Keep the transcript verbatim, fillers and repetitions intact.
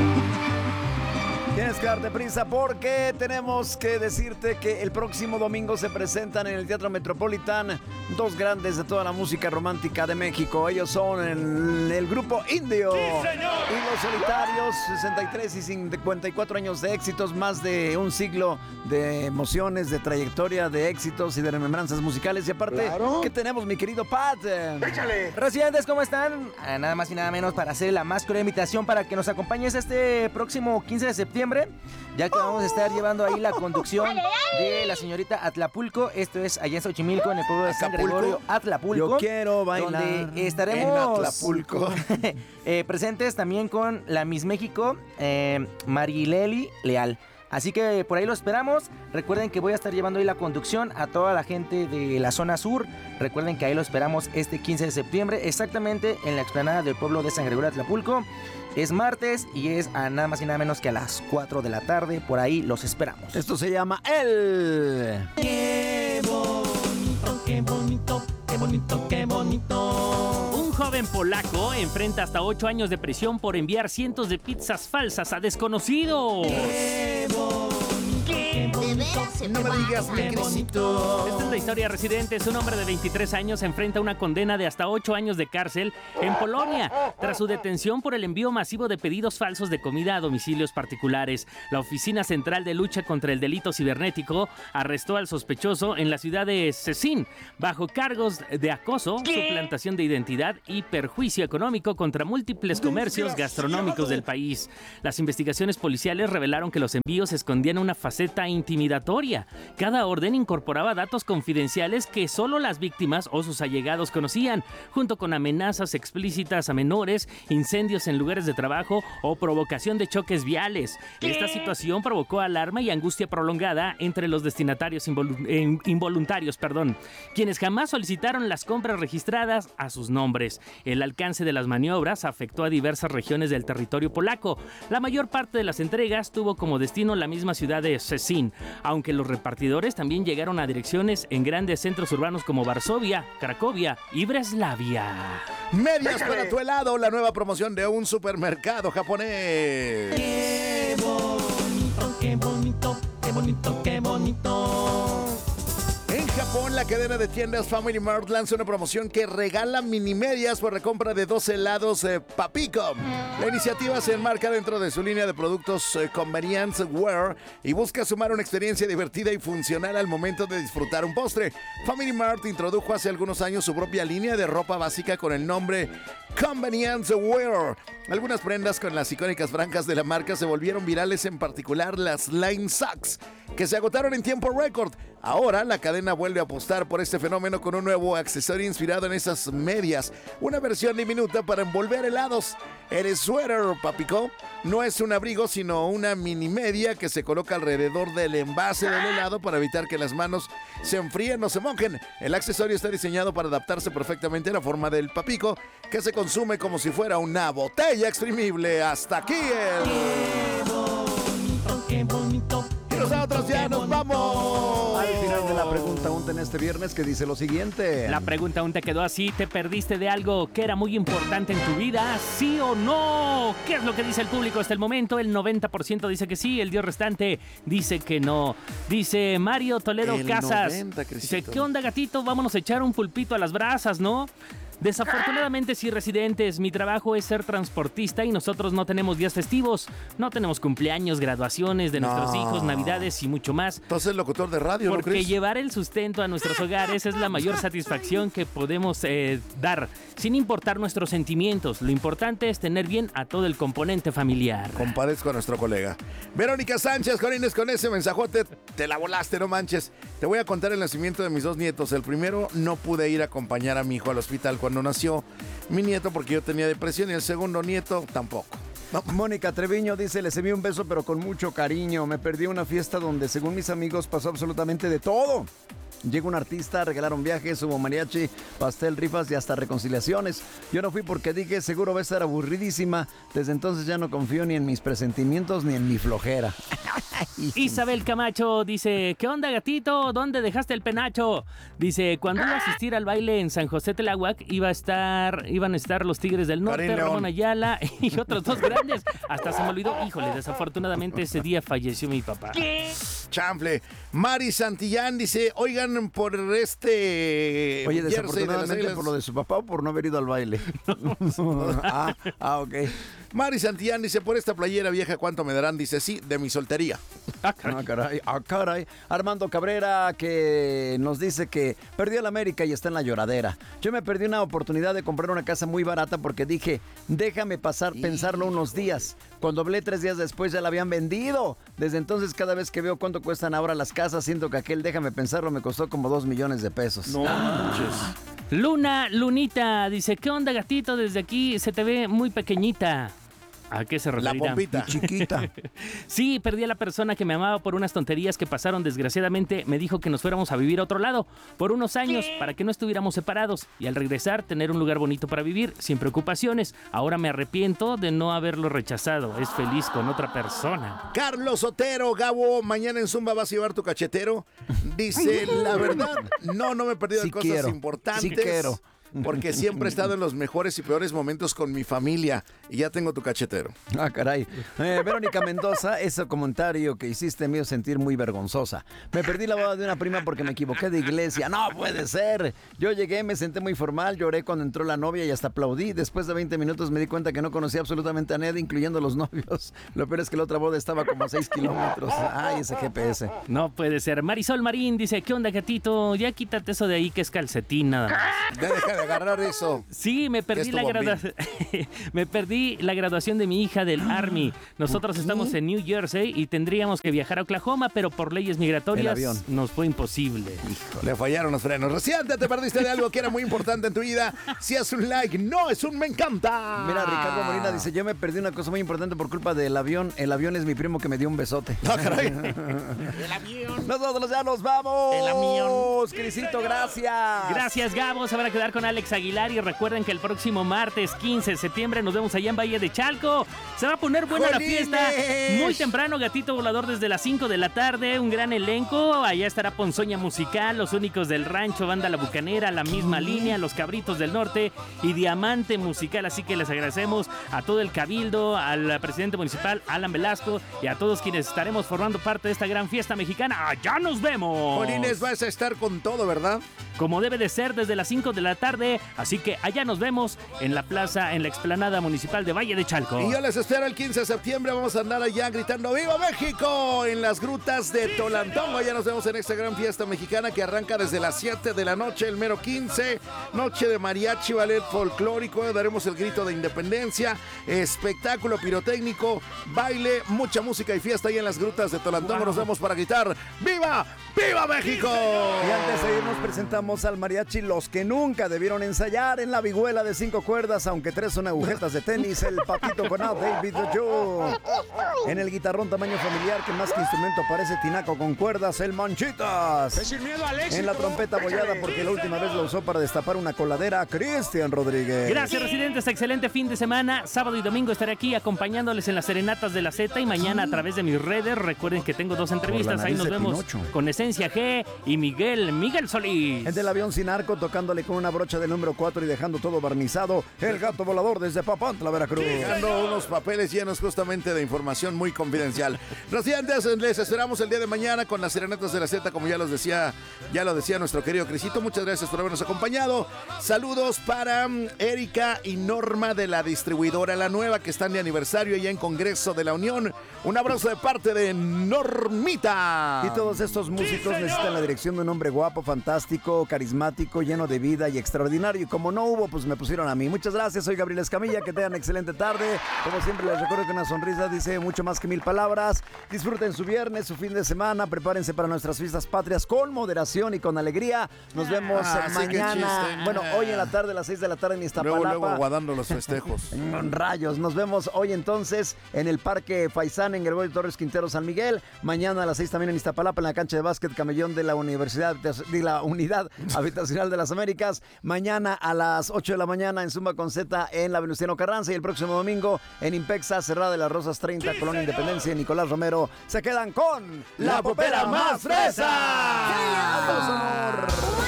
Tienes que darte prisa porque tenemos que decirte que el próximo domingo se presentan en el Teatro Metropolitan dos grandes de toda la música romántica de México. Ellos son el, el grupo Indio. ¡Sí, señor! Y Los Solitarios, sesenta y tres y cincuenta y cuatro años de éxitos, más de un siglo de emociones, de trayectoria, de éxitos y de remembranzas musicales. Y aparte, Claro. ¿qué tenemos, mi querido Pat? ¡Échale! Residentes, ¿cómo están? Ah, nada más y nada menos para hacer la más cruel invitación para que nos acompañes este próximo quince de septiembre, ya que vamos a estar llevando ahí la conducción de la señorita Atlapulco. Esto es allá en Xochimilco, en el pueblo de San Acapulco. Gregorio, Atlapulco. Yo quiero bailar donde estaremos en Atlapulco. eh, presentes también con la Miss México, eh, Marileli Leal. Así que por ahí lo esperamos. Recuerden que voy a estar llevando ahí la conducción a toda la gente de la zona sur. Recuerden que ahí lo esperamos este quince de septiembre, exactamente en la explanada del pueblo de San Gregorio Atlapulco. Es martes y es a nada más y nada menos que a las cuatro de la tarde. Por ahí los esperamos. Esto se llama El... Qué bonito, qué bonito, qué bonito, qué bonito. Un joven polaco enfrenta hasta ocho años de prisión por enviar cientos de pizzas falsas a desconocidos. Qué bonito, qué bonito, No me digas, mi qué bonito. Esta es la historia, residentes. Un hombre de veintitrés años enfrenta una condena de hasta ocho años de cárcel en Polonia tras su detención por el envío masivo de pedidos falsos de comida a domicilios particulares. La Oficina Central de Lucha contra el Delito Cibernético arrestó al sospechoso en la ciudad de Szczecin bajo cargos de acoso, suplantación de identidad y perjuicio económico contra múltiples comercios gastronómicos del país. Las investigaciones policiales revelaron que los envíos escondían una faceta intimidatoria. Cada orden incorporaba datos confidenciales que solo las víctimas o sus allegados conocían, junto con amenazas explícitas a menores, incendios en lugares de trabajo o provocación de choques viales. Esta situación provocó alarma y angustia prolongada entre los destinatarios involu- eh, involuntarios, perdón, quienes jamás solicitaron las compras registradas a sus nombres. El alcance de las maniobras afectó a diversas regiones del territorio polaco. La mayor parte de las entregas tuvo como destino la misma ciudad de Szczecin, aunque los repartidores también llegaron a direcciones en grandes centros urbanos como Varsovia, Cracovia y Breslavia. Medias para tu helado, la nueva promoción de un supermercado japonés. Qué bonito, qué bonito, qué bonito, qué bonito. En Japón, la cadena de tiendas Family Mart lanza una promoción que regala mini medias por la compra de dos helados eh, Papicom. La iniciativa se enmarca dentro de su línea de productos eh, Convenience Wear y busca sumar una experiencia divertida y funcional al momento de disfrutar un postre. Family Mart introdujo hace algunos años su propia línea de ropa básica con el nombre Convenience Wear. Algunas prendas con las icónicas franjas de la marca se volvieron virales, en particular las Line Socks, que se agotaron en tiempo récord. Ahora la cadena vuelve a apostar por este fenómeno con un nuevo accesorio inspirado en esas medias, una versión diminuta para envolver helados. El suéter Papico no es un abrigo, sino una mini media que se coloca alrededor del envase del helado para evitar que las manos se enfríen o se mojen. El accesorio está diseñado para adaptarse perfectamente a la forma del Papico, que se consume como si fuera una botella exprimible. Hasta aquí el... Qué bonito, qué bonito. Y nosotros ya nos vamos. Al final de la pregunta unta en este viernes, que dice lo siguiente. La pregunta aún te quedó así: ¿te perdiste de algo que era muy importante en tu vida? ¿Sí o no? ¿Qué es lo que dice el público hasta el momento? El noventa por ciento dice que sí, el diez restante dice que no. Dice Mario Toledo El Casas. noventa, Dice, Crisito. ¿qué onda, gatito? Vámonos a echar un pulpito a las brasas, ¿no? Desafortunadamente sí, residentes, mi trabajo es ser transportista y nosotros no tenemos días festivos, no tenemos cumpleaños, graduaciones de No. nuestros hijos, navidades y mucho más. Entonces, locutor de radio, ¿no Porque crees? llevar el sustento a nuestros hogares es la mayor satisfacción que podemos eh, dar, sin importar nuestros sentimientos. Lo importante es tener bien a todo el componente familiar. Comparezco a nuestro colega. Verónica Sánchez, Corines, con ese mensajote te la volaste, no manches. Te voy a contar el nacimiento de mis dos nietos. El primero, no pude ir a acompañar a mi hijo al hospital cuando nació mi nieto porque yo tenía depresión, y el segundo nieto tampoco. Mónica Treviño dice, les envío un beso pero con mucho cariño. Me perdí una fiesta donde según mis amigos pasó absolutamente de todo. Llega un artista, regalaron viajes, hubo mariachi, pastel, rifas y hasta reconciliaciones. Yo no fui porque dije, seguro va a estar aburridísima. Desde entonces ya no confío ni en mis presentimientos ni en mi flojera. Isabel Camacho dice, ¿qué onda, gatito? ¿Dónde dejaste el penacho? Dice, cuando iba a asistir al baile en San José Tláhuac, iba a estar, iban a estar los Tigres del Norte, Karim León. Ramón Ayala y otros dos grandes. Hasta se me olvidó, híjole, desafortunadamente ese día falleció mi papá. Chanfle. Mari Santillán dice, oigan, por este... Oye, jersey de las desafortunadamente Águilas". por lo de su papá o por no haber ido al baile. ah, ah, ok. Mari Santillán dice, por esta playera vieja, ¿cuánto me darán? Dice, sí, de mi soltería. Ah, caray. Ah, caray, ah, caray. Armando Cabrera que nos dice que perdió el América y está en la lloradera. Yo me perdí una oportunidad de comprar una casa muy barata porque dije, déjame pasar, pensarlo unos días. Cuando hablé tres días después ya la habían vendido. Desde entonces cada vez que veo cuánto cuestan ahora las casas, siento que aquel déjame pensarlo me costó como dos millones de pesos. No manches. Luna, Lunita, dice, ¿qué onda, gatito? Desde aquí se te ve muy pequeñita. ¿A qué se La referirá? pompita. Chiquita. Sí, perdí a la persona que me amaba por unas tonterías que pasaron. Desgraciadamente me dijo que nos fuéramos a vivir a otro lado por unos años para que no estuviéramos separados y al regresar tener un lugar bonito para vivir sin preocupaciones. Ahora me arrepiento de no haberlo rechazado. Es feliz con otra persona. Carlos Otero, Gabo, mañana en Zumba vas a llevar tu cachetero. Dice, la verdad, no, no me he perdido Sí cosas quiero, importantes. sí quiero. Porque siempre he estado en los mejores y peores momentos con mi familia. Y ya tengo tu cachetero. Ah, caray. Eh, Verónica Mendoza, ese comentario que hiciste me hizo sentir muy vergonzosa. Me perdí la boda de una prima porque me equivoqué de iglesia. No puede ser. Yo llegué, me senté muy formal, lloré cuando entró la novia y hasta aplaudí. Después de veinte minutos me di cuenta que no conocía absolutamente a nadie, incluyendo los novios. Lo peor es que la otra boda estaba como a seis kilómetros. Ay, ese G P S. No puede ser. Marisol Marín dice, ¿qué onda, gatito? Ya quítate eso de ahí que es calcetín nada más. Ya deja de agarrar eso. Sí, me perdí la estuvo graduación. me perdí la graduación de mi hija del Army. Nosotros estamos en New Jersey y tendríamos que viajar a Oklahoma, pero por leyes El migratorias avión. nos fue imposible. Le fallaron los frenos. Reciente, te perdiste de algo que era muy importante en tu vida. Si es un like, no es un me encanta. Mira, Ricardo Molina dice, yo me perdí una cosa muy importante por culpa del avión. El avión es mi primo que me dio un besote. No, caray. El avión. Nosotros ya nos vamos. El avión. Crisito, gracias. Gracias, Gabo. Se van a quedar con Alex Aguilar y recuerden que el próximo martes quince de septiembre nos vemos allá en Valle de Chalco. Se va a poner buena la ¡Jolines! fiesta. Muy temprano, Gatito Volador desde las cinco de la tarde. Un gran elenco. Allá estará Ponzoña Musical, Los Únicos del Rancho, Banda La Bucanera, La Misma Línea, Los Cabritos del Norte y Diamante Musical. Así que les agradecemos a todo el cabildo, al presidente municipal, Alan Velasco, y a todos quienes estaremos formando parte de esta gran fiesta mexicana. ¡Allá nos vemos! Jolines, vas a estar con todo, ¿verdad? Como debe de ser desde las cinco de la tarde. Así que allá nos vemos en la plaza, en la explanada municipal de Valle de Chalco. Y yo les espero el quince de septiembre. Vamos a andar allá gritando ¡Viva México! En las grutas de Tolantongo. Allá nos vemos en esta gran fiesta mexicana que arranca desde las siete de la noche, el mero quince. Noche de mariachi, ballet folclórico. Daremos el grito de independencia. Espectáculo pirotécnico, baile, mucha música y fiesta ahí en las grutas de Tolantongo. Wow. Nos vemos para gritar ¡Viva! ¡Viva México! Y antes de irnos presentamos al mariachi Los que nunca debieron ensayar en la vihuela de cinco cuerdas, aunque tres son agujetas de tenis, el Papito Coná, David Joe. En el guitarrón tamaño familiar, que más que instrumento parece tinaco con cuerdas, el Manchitas. Sin miedo al éxito. En la trompeta bollada, porque la última vez lo usó para destapar una coladera, Cristian Rodríguez. Gracias, residentes. Excelente fin de semana. Sábado y domingo estaré aquí acompañándoles en las serenatas de la Z y mañana a través de mis redes. Recuerden que tengo dos entrevistas. Ahí nariz nos de vemos Pinocho. con Esencia G y Miguel, Miguel Solís. El del avión sin arco, tocándole con una brocha del número cuatro y dejando todo barnizado, el gato volador desde Papantla, Veracruz. Dejando unos papeles llenos justamente de información muy confidencial. Residentes, les esperamos el día de mañana con las serenatas de la Z, como ya los decía, ya lo decía nuestro querido Crisito. Muchas gracias por habernos acompañado. Saludos para um, Erika y Norma de la distribuidora La Nueva, que están de aniversario allá en Congreso de la Unión. Un abrazo de parte de Normita. Y todos estos músicos necesitan la dirección de un hombre guapo, fantástico, carismático, lleno de vida y extraordinario. extraordinario y como no hubo, pues me pusieron a mí. Muchas gracias, soy Gabriel Escamilla, que tengan excelente tarde. Como siempre les recuerdo que una sonrisa dice mucho más que mil palabras. Disfruten su viernes, su fin de semana, prepárense para nuestras fiestas patrias con moderación y con alegría. Nos vemos Ah, sí, qué mañana, chiste. bueno, hoy en la tarde a las seis de la tarde en Iztapalapa. Luego, luego aguadando los festejos. Rayos, nos vemos hoy entonces en el Parque Faisán en Gregorio Torres Quintero San Miguel. Mañana a las seis también en Iztapalapa en la cancha de básquet Camellón de la Universidad de la Unidad Habitacional de las Américas. Mañana a las ocho de la mañana en Zumba con Z en la Venustiano Carranza y el próximo domingo en Impexa, Cerrada de las Rosas treinta, Colonia Independencia. Nicolás Romero se quedan con La Popera Más Fresa. ¡Vamos, amor!